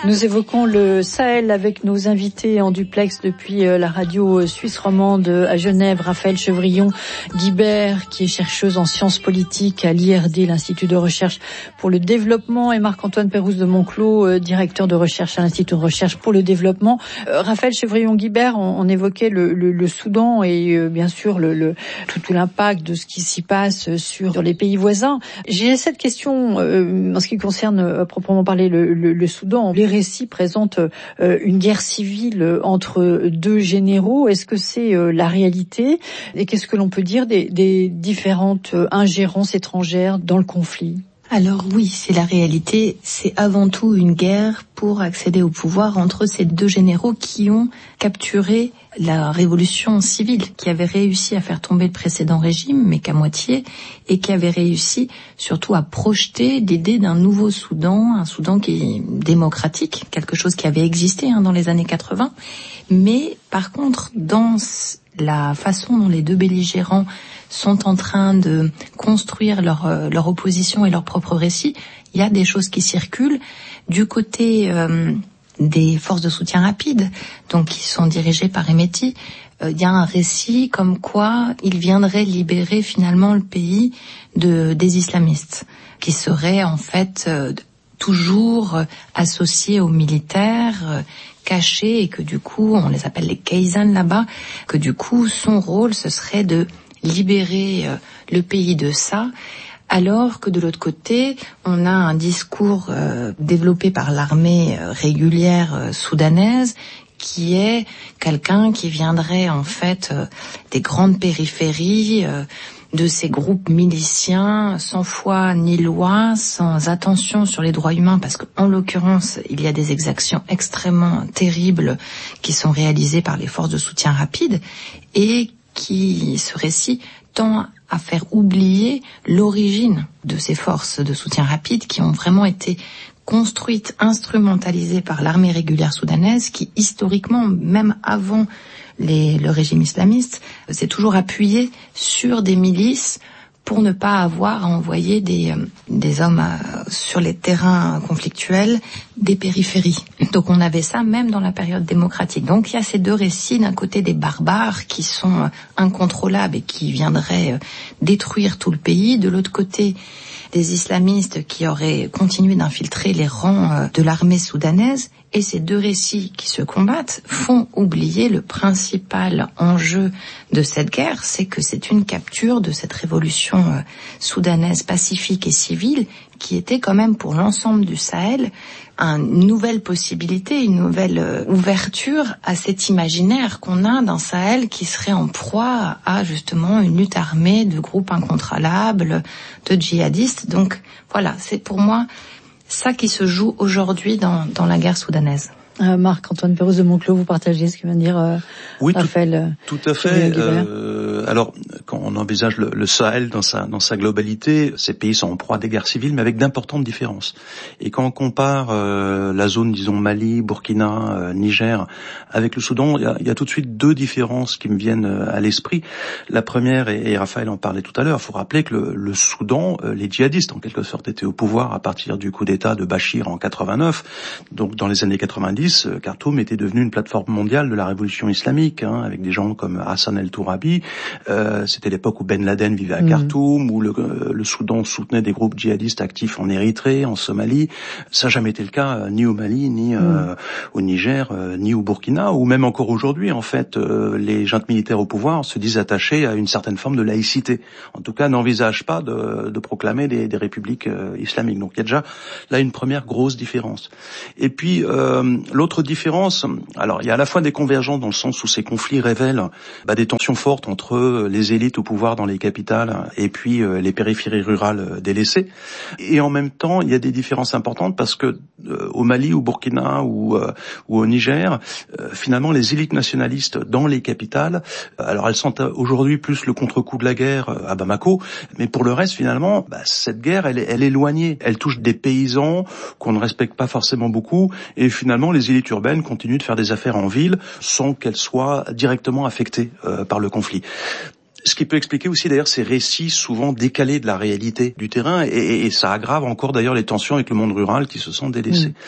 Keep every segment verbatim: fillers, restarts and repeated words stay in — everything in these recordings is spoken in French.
Nous évoquons le Sahel avec nos invités en duplex depuis la radio suisse romande à Genève, Raphaël Chevrillon-Guibert, qui est chercheuse en sciences politiques à l'I R D, l'Institut de recherche pour le développement, et Marc-Antoine Pérouse de Monclos, directeur de recherche à l'Institut de recherche pour le développement. Euh, Raphaël Chevrillon-Guibert, on, on évoquait le, le, le Soudan et euh, bien sûr le, le, tout, tout l'impact de ce qui s'y passe sur, sur les pays voisins. J'ai cette question euh, en ce qui concerne à proprement parler le, le, le Soudan. Les récits présentent euh, une guerre civile entre deux généraux. Est-ce que c'est euh, la réalité? Et qu'est-ce que l'on peut dire des, des différentes ingérences étrangères dans le conflit? Alors oui, c'est la réalité. C'est avant tout une guerre pour accéder au pouvoir entre ces deux généraux qui ont capturé la révolution civile, qui avait réussi à faire tomber le précédent régime, mais qu'à moitié, et qui avait réussi surtout à projeter l'idée d'un nouveau Soudan, un Soudan qui est démocratique, quelque chose qui avait existé hein, dans les années quatre-vingts. Mais par contre, dans la façon dont les deux belligérants sont en train de construire leur, euh, leur opposition et leur propre récit, il y a des choses qui circulent. Du côté euh, des forces de soutien rapide, donc qui sont dirigées par Hemeti, euh, il y a un récit comme quoi il viendrait libérer finalement le pays de, des islamistes, qui seraient en fait euh, toujours euh, associés aux militaires, euh, cachés, et que du coup, on les appelle les Kaysan là-bas, que du coup, son rôle, ce serait de libérer euh, le pays de ça, alors que de l'autre côté, on a un discours euh, développé par l'armée euh, régulière euh, soudanaise, qui est quelqu'un qui viendrait en fait euh, des grandes périphéries, euh, de ces groupes miliciens, sans foi ni loi, sans attention sur les droits humains, parce qu'en l'occurrence, il y a des exactions extrêmement terribles qui sont réalisées par les forces de soutien rapide, et qui, ce récit, tend à faire oublier l'origine de ces forces de soutien rapide qui ont vraiment été construites, instrumentalisées par l'armée régulière soudanaise, qui historiquement, même avant les, le régime islamiste, s'est toujours appuyé sur des milices pour ne pas avoir à envoyer des, des hommes à, sur les terrains conflictuels des périphéries. Donc on avait ça même dans la période démocratique. Donc il y a ces deux récits, d'un côté des barbares qui sont incontrôlables et qui viendraient détruire tout le pays, de l'autre côté des islamistes qui auraient continué d'infiltrer les rangs de l'armée soudanaise. Et ces deux récits qui se combattent font oublier le principal enjeu de cette guerre, c'est que c'est une capture de cette révolution euh, soudanaise pacifique et civile qui était quand même pour l'ensemble du Sahel une nouvelle possibilité, une nouvelle euh, ouverture à cet imaginaire qu'on a d'un Sahel qui serait en proie à justement une lutte armée de groupes incontrôlables, de djihadistes. Donc voilà, c'est pour moi ça qui se joue aujourd'hui dans, dans la guerre soudanaise. Euh, Marc-Antoine Pérouse de Monclos, vous partagez ce que vient de dire euh, oui, Raphaël. Tout, tout à fait. Euh, alors, quand on envisage le, le Sahel dans sa, dans sa globalité, ces pays sont en proie à des guerres civiles, mais avec d'importantes différences. Et quand on compare euh, la zone, disons Mali, Burkina, euh, Niger, avec le Soudan, il y a, il y a tout de suite deux différences qui me viennent à l'esprit. La première, et, et Raphaël en parlait tout à l'heure, il faut rappeler que le, le Soudan, euh, les djihadistes en quelque sorte étaient au pouvoir à partir du coup d'État de Bachir en quatre-vingt-neuf. Donc dans les années quatre-vingt-dix, Khartoum était devenu une plateforme mondiale de la révolution islamique, hein, avec des gens comme Hassan el-Tourabi. Euh, c'était l'époque où Ben Laden vivait à Khartoum, mmh. où le, euh, le Soudan soutenait des groupes djihadistes actifs en Érythrée, en Somalie. Ça n'a jamais été le cas, euh, ni au Mali, ni euh, mmh. au Niger, euh, ni au Burkina, ou même encore aujourd'hui. En fait, euh, les juntes militaires au pouvoir se disent attachés à une certaine forme de laïcité. En tout cas, n'envisagent pas de, de proclamer des, des républiques euh, islamiques. Donc il y a déjà là une première grosse différence. Et puis euh, l'autre différence, alors il y a à la fois des convergences dans le sens où ces conflits révèlent bah, des tensions fortes entre les élites au pouvoir dans les capitales et puis euh, les périphéries rurales délaissées. Et en même temps, il y a des différences importantes parce que euh, au Mali, au Burkina ou, euh, ou au Niger, euh, finalement les élites nationalistes dans les capitales, euh, alors elles sont aujourd'hui plus le contre-coup de la guerre à Bamako, mais pour le reste finalement, bah, cette guerre elle est, elle est éloignée. Elle touche des paysans qu'on ne respecte pas forcément beaucoup et finalement les élites urbaines continuent de faire des affaires en ville sans qu'elles soient directement affectées euh, par le conflit. Ce qui peut expliquer aussi d'ailleurs ces récits souvent décalés de la réalité du terrain et, et ça aggrave encore d'ailleurs les tensions avec le monde rural qui se sont délaissés. Mmh.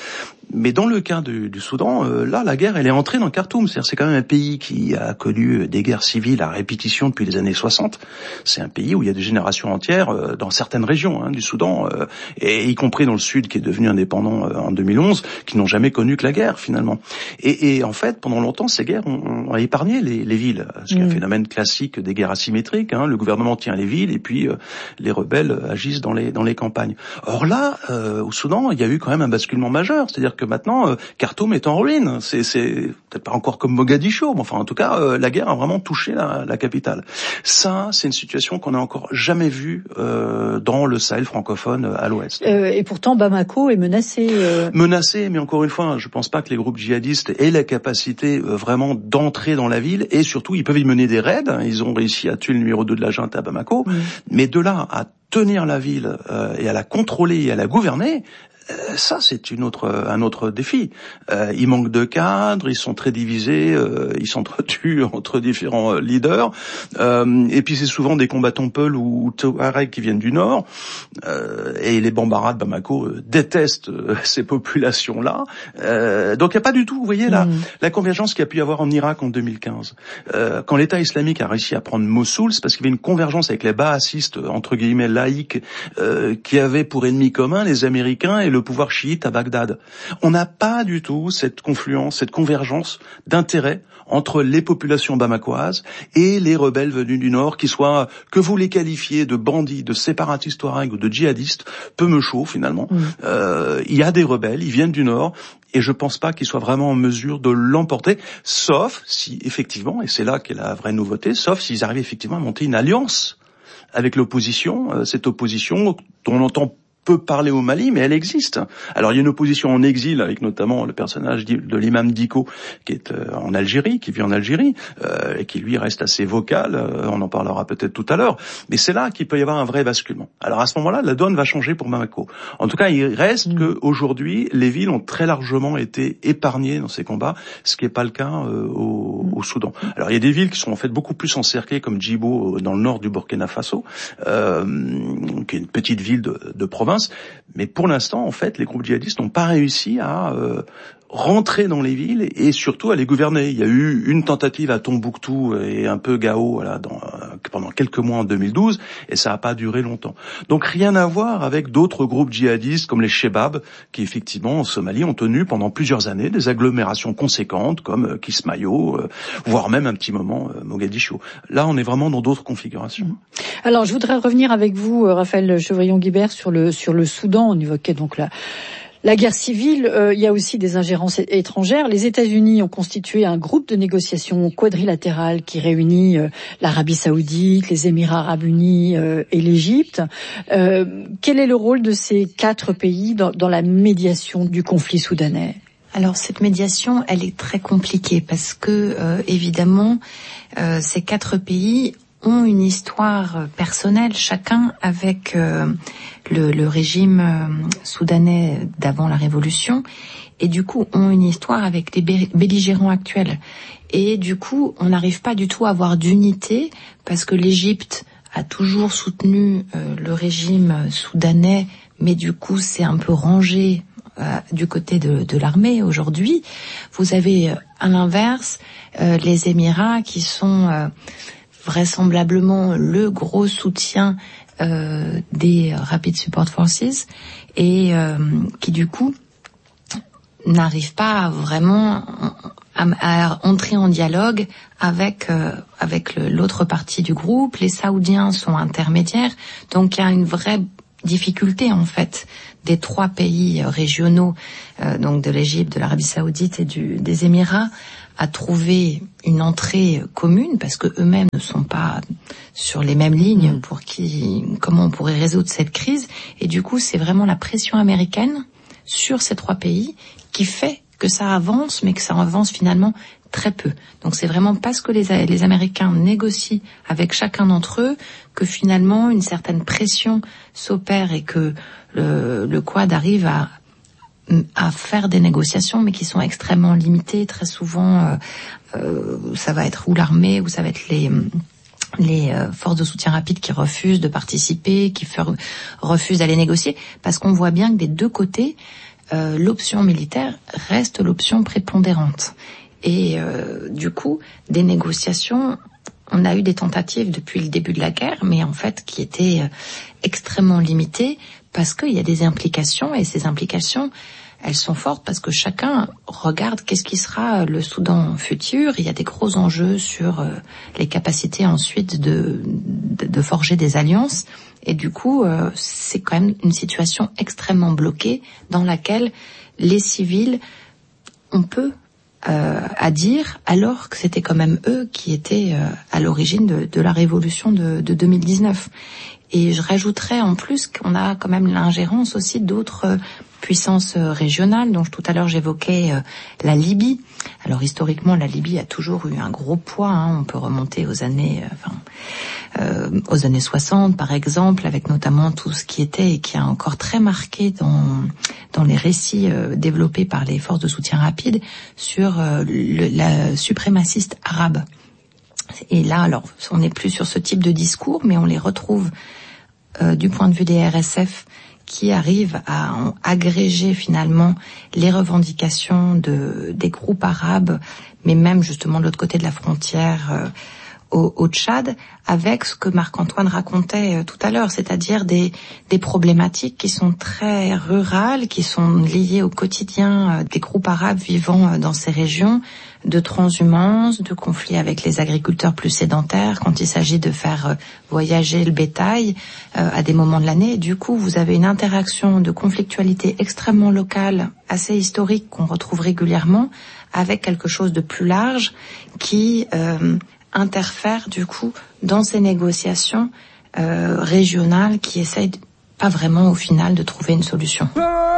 Mais dans le cas du, du Soudan, euh, là, la guerre, elle est entrée dans Khartoum. C'est-à-dire, c'est quand même un pays qui a connu des guerres civiles à répétition depuis les années soixante. C'est un pays où il y a des générations entières, euh, dans certaines régions hein, du Soudan, euh, et y compris dans le sud, qui est devenu indépendant euh, en deux mille onze, qui n'ont jamais connu que la guerre, finalement. Et, et en fait, pendant longtemps, ces guerres ont, ont épargné les, les villes. Ce qui est un phénomène classique des guerres asymétriques. Hein. Le gouvernement tient les villes, et puis euh, les rebelles agissent dans les, dans les campagnes. Or là, euh, au Soudan, il y a eu quand même un basculement majeur. C'est-à-dire que maintenant, euh, Khartoum est en ruine. C'est, c'est peut-être pas encore comme Mogadiscio, mais enfin, en tout cas, euh, la guerre a vraiment touché la, la capitale. Ça, c'est une situation qu'on n'a encore jamais vue euh, dans le Sahel francophone à l'ouest. Euh, et pourtant, Bamako est menacé. Euh... Menacé, mais encore une fois, je pense pas que les groupes djihadistes aient la capacité euh, vraiment d'entrer dans la ville, et surtout, ils peuvent y mener des raids. Ils ont réussi à tuer le numéro deux de la junte à Bamako, mmh. mais de là à tenir la ville euh, et à la contrôler et à la gouverner, Euh, ça, c'est une autre, un autre défi. Euh, il manque de cadres, ils sont très divisés, euh, ils s'entretuent entre différents euh, leaders. Euh, et puis c'est souvent des combattants Peul ou, ou Touareg qui viennent du nord. Euh, et les Bambara de Bamako euh, détestent euh, ces populations-là. Euh, donc il n'y a pas du tout, vous voyez, la, mmh. la convergence qu'il y a pu y avoir en Irak en deux mille quinze. Euh, quand l'État islamique a réussi à prendre Mossoul, c'est parce qu'il y avait une convergence avec les baasistes, entre guillemets, laïcs, euh, qui avaient pour ennemis communs les Américains et le pouvoir chiite à Bagdad. On n'a pas du tout cette confluence, cette convergence d'intérêts entre les populations bamakoises et les rebelles venus du Nord, qui soient, que vous les qualifiez de bandits, de séparatistes touareg ou de djihadistes, peu me chaud finalement. Mmh. Euh, il y a des rebelles, ils viennent du Nord, et je pense pas qu'ils soient vraiment en mesure de l'emporter, sauf si effectivement, et c'est là qu'est la vraie nouveauté, sauf s'ils arrivent effectivement à monter une alliance avec l'opposition, euh, cette opposition dont on entend peut parler au Mali, mais elle existe. Alors il y a une opposition en exil, avec notamment le personnage de l'imam Diko, qui est euh, en Algérie, qui vit en Algérie, euh, et qui lui reste assez vocal, euh, on en parlera peut-être tout à l'heure, mais c'est là qu'il peut y avoir un vrai basculement. Alors à ce moment-là, la donne va changer pour Bamako. En tout cas, il reste mmh. qu'aujourd'hui, les villes ont très largement été épargnées dans ces combats, ce qui n'est pas le cas euh, au, au Soudan. Alors il y a des villes qui sont en fait beaucoup plus encerclées, comme Djibo, dans le nord du Burkina Faso, euh, qui est une petite ville de, de province. Mais pour l'instant, en fait, les groupes djihadistes n'ont pas réussi à euh, rentrer dans les villes et surtout à les gouverner. Il y a eu une tentative à Tombouctou et un peu Gao voilà, dans, euh, pendant quelques mois en deux mille douze, et ça n'a pas duré longtemps. Donc rien à voir avec d'autres groupes djihadistes comme les Shebab, qui effectivement en Somalie ont tenu pendant plusieurs années des agglomérations conséquentes comme euh, Kismayo, euh, voire même un petit moment euh, Mogadiscio. Là, on est vraiment dans d'autres configurations. Alors, je voudrais revenir avec vous, Raphaël Chevrillon-Guibert, sur le sur le Soudan. On évoquait donc la La guerre civile, euh, il y a aussi des ingérences étrangères. Les États-Unis ont constitué un groupe de négociation quadrilatéral qui réunit euh, l'Arabie Saoudite, les Émirats Arabes Unis euh, et l'Égypte. Euh, quel est le rôle de ces quatre pays dans, dans la médiation du conflit soudanais ? Alors cette médiation, elle est très compliquée parce que euh, évidemment, euh, ces quatre pays ont une histoire personnelle, chacun avec euh, le, le régime euh, soudanais d'avant la révolution, et du coup ont une histoire avec les belligérants actuels. Et du coup, on n'arrive pas du tout à avoir d'unité, parce que l'Égypte a toujours soutenu euh, le régime soudanais, mais du coup c'est un peu rangé euh, du côté de, de l'armée aujourd'hui. Vous avez euh, à l'inverse euh, les Émirats qui sont... Euh, vraisemblablement le gros soutien euh, des Rapid Support Forces et euh, qui du coup n'arrive pas vraiment à, à entrer en dialogue avec euh, avec le, l'autre partie du groupe. Les Saoudiens sont intermédiaires, donc il y a une vraie difficulté en fait des trois pays régionaux, euh, donc de l'Égypte, de l'Arabie Saoudite et du, des Émirats, à trouver une entrée commune, parce que eux-mêmes ne sont pas sur les mêmes lignes pour qui, comment on pourrait résoudre cette crise. Et du coup, c'est vraiment la pression américaine sur ces trois pays qui fait que ça avance, mais que ça avance finalement très peu. Donc c'est vraiment parce que les, les Américains négocient avec chacun d'entre eux que finalement une certaine pression s'opère et que le, le Quad arrive à à faire des négociations, mais qui sont extrêmement limitées. Très souvent, euh, euh, ça va être ou l'armée, ou ça va être les les euh, forces de soutien rapide qui refusent de participer, qui fer- refusent d'aller négocier, parce qu'on voit bien que des deux côtés, euh, l'option militaire reste l'option prépondérante. Et euh, du coup, des négociations, on a eu des tentatives depuis le début de la guerre, mais en fait qui étaient euh, extrêmement limitées parce qu'il y a des implications, et ces implications, elles sont fortes parce que chacun regarde qu'est-ce qui sera le Soudan futur. Il y a des gros enjeux sur euh, les capacités ensuite de, de, de forger des alliances. Et du coup, euh, c'est quand même une situation extrêmement bloquée dans laquelle les civils ont peu euh, à dire, alors que c'était quand même eux qui étaient euh, à l'origine de, de la révolution de, de deux mille dix-neuf. Et je rajouterais en plus qu'on a quand même l'ingérence aussi d'autres euh, puissances euh, régionales, dont tout à l'heure j'évoquais euh, la Libye. Alors historiquement, la Libye a toujours eu un gros poids. Hein. On peut remonter aux années, euh, enfin, euh, aux années soixante, par exemple, avec notamment tout ce qui était et qui a encore très marqué dans dans les récits euh, développés par les forces de soutien rapide sur euh, le, la suprémaciste arabe. Et là, alors, on n'est plus sur ce type de discours, mais on les retrouve euh, du point de vue des R S F qui arrivent à en agréger finalement les revendications de des groupes arabes, mais même justement de l'autre côté de la frontière euh, au, au Tchad, avec ce que Marc-Antoine racontait euh, tout à l'heure, c'est-à-dire des des problématiques qui sont très rurales, qui sont liées au quotidien euh, des groupes arabes vivant euh, dans ces régions, de transhumance, de conflits avec les agriculteurs plus sédentaires quand il s'agit de faire euh, voyager le bétail euh, à des moments de l'année. Du coup, vous avez une interaction de conflictualité extrêmement locale, assez historique, qu'on retrouve régulièrement, avec quelque chose de plus large qui euh, interfère du coup dans ces négociations euh, régionales qui essayent pas vraiment au final de trouver une solution.